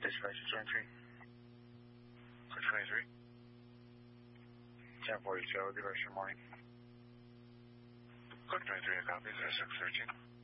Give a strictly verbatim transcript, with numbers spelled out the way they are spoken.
Dispatch twenty-three. twenty-three. ten forty-two, direction morning. Code twenty-three, I copy, zero six thirteen.